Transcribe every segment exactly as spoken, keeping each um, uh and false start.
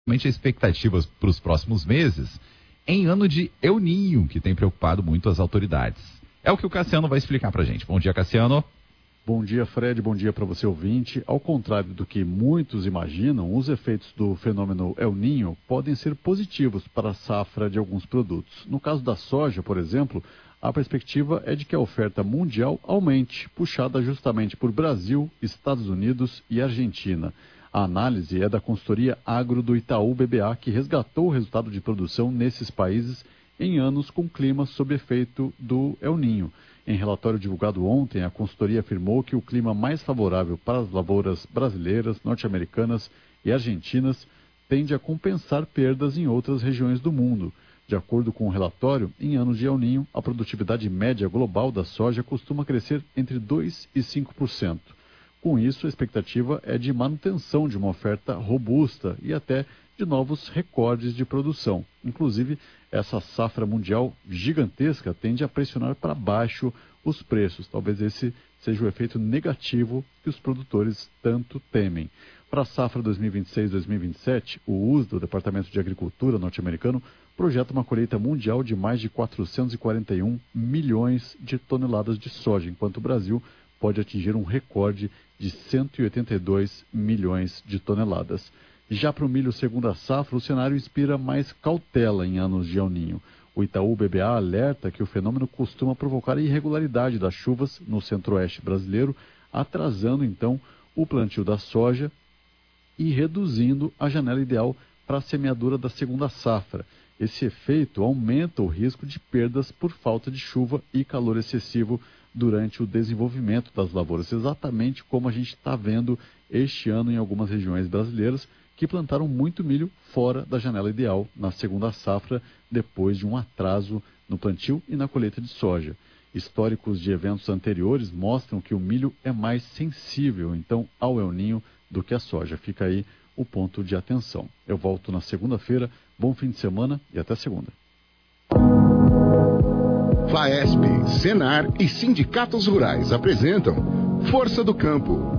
expectativas para os próximos meses em ano de El Niño, que tem preocupado muito as autoridades. É o que o Cassiano vai explicar para a gente. Bom dia, Cassiano. Bom dia, Fred. Bom dia para você, ouvinte. Ao contrário do que muitos imaginam, os efeitos do fenômeno El Niño podem ser positivos para a safra de alguns produtos. No caso da soja, por exemplo, a perspectiva é de que a oferta mundial aumente, puxada justamente por Brasil, Estados Unidos e Argentina. A análise é da consultoria Agro do Itaú B B A, que resgatou o resultado de produção nesses países em anos com clima sob efeito do El Niño. Em relatório divulgado ontem, a consultoria afirmou que o clima mais favorável para as lavouras brasileiras, norte-americanas e argentinas tende a compensar perdas em outras regiões do mundo. De acordo com o relatório, em anos de El Niño, a produtividade média global da soja costuma crescer entre dois e cinco por cento. Com isso, a expectativa é de manutenção de uma oferta robusta e até de novos recordes de produção. Inclusive, essa safra mundial gigantesca tende a pressionar para baixo os preços. Talvez esse seja o efeito negativo que os produtores tanto temem. Para a safra dois mil e vinte e seis dois mil e vinte e sete, o U S D A, o Departamento de Agricultura norte-americano, projeta uma colheita mundial de mais de quatrocentos e quarenta e um milhões de toneladas de soja, enquanto o Brasil pode atingir um recorde de cento e oitenta e dois milhões de toneladas. Já para o milho segunda safra, o cenário inspira mais cautela em anos de El Niño. O Itaú B B A alerta que o fenômeno costuma provocar a irregularidade das chuvas no centro-oeste brasileiro, atrasando então o plantio da soja e reduzindo a janela ideal para a semeadura da segunda safra. Esse efeito aumenta o risco de perdas por falta de chuva e calor excessivo durante o desenvolvimento das lavouras, exatamente como a gente está vendo este ano em algumas regiões brasileiras que plantaram muito milho fora da janela ideal na segunda safra, depois de um atraso no plantio e na colheita de soja. Históricos de eventos anteriores mostram que o milho é mais sensível, então, ao El Niño do que a soja. Fica aí o ponto de atenção. Eu volto na segunda-feira. Bom fim de semana e até segunda. FAESP, Senar e sindicatos rurais apresentam Força do Campo.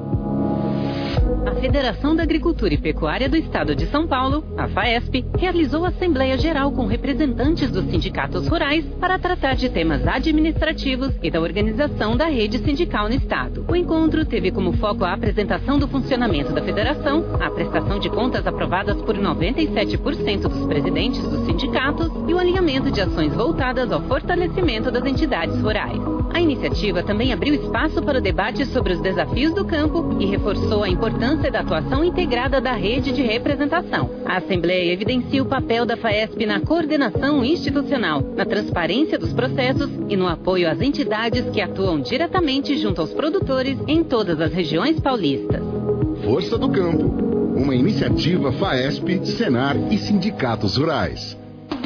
A Federação da Agricultura e Pecuária do Estado de São Paulo, a FAESP, realizou a Assembleia Geral com representantes dos sindicatos rurais para tratar de temas administrativos e da organização da rede sindical no Estado. O encontro teve como foco a apresentação do funcionamento da Federação, a prestação de contas aprovadas por noventa e sete por cento dos presidentes dos sindicatos e o alinhamento de ações voltadas ao fortalecimento das entidades rurais. A iniciativa também abriu espaço para o debate sobre os desafios do campo e reforçou a importância da atuação integrada da rede de representação. A Assembleia evidencia o papel da FAESP na coordenação institucional, na transparência dos processos e no apoio às entidades que atuam diretamente junto aos produtores em todas as regiões paulistas. Força do Campo, uma iniciativa FAESP, Senar e sindicatos rurais.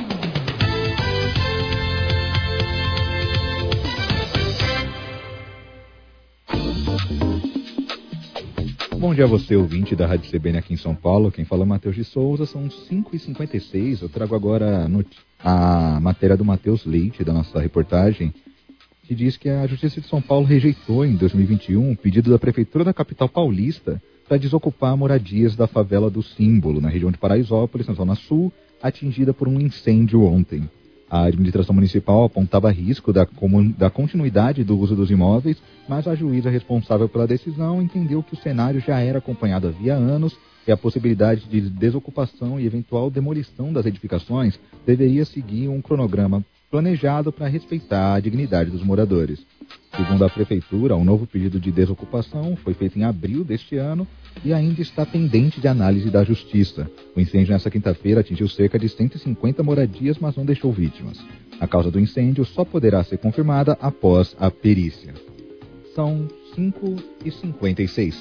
Bom dia a você, ouvinte da Rádio C B N aqui em São Paulo. Quem fala é Matheus de Souza, são cinco e cinquenta e seis. Eu trago agora a matéria do Matheus Leite, da nossa reportagem, que diz que a Justiça de São Paulo rejeitou em dois mil e vinte e um o pedido da Prefeitura da capital paulista para desocupar moradias da favela do Símbolo, na região de Paraisópolis, na Zona Sul, atingida por um incêndio ontem. A administração municipal apontava risco da, da continuidade do uso dos imóveis, mas a juíza responsável pela decisão entendeu que o cenário já era acompanhado havia anos e a possibilidade de desocupação e eventual demolição das edificações deveria seguir um cronograma planejado para respeitar a dignidade dos moradores. Segundo a Prefeitura, um novo pedido de desocupação foi feito em abril deste ano e ainda está pendente de análise da Justiça. O incêndio nesta quinta-feira atingiu cerca de cento e cinquenta moradias, mas não deixou vítimas. A causa do incêndio só poderá ser confirmada após a perícia. São cinco e cinquenta e seis.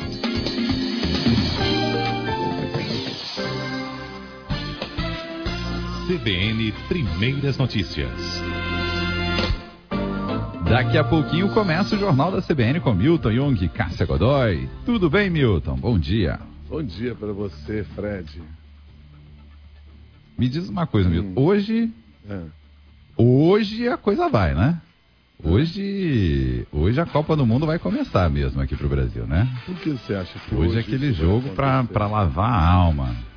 C B N Primeiras Notícias. Daqui a pouquinho começa o Jornal da C B N com Milton Jung e Cássia Godoy. Tudo bem, Milton? Bom dia. Bom dia para você, Fred. Me diz uma coisa, Milton. Hum. Hoje, é. hoje a coisa vai, né? Hoje, hoje a Copa do Mundo vai começar mesmo aqui pro Brasil, né? Por que você acha que hoje, hoje é aquele isso jogo para lavar a alma.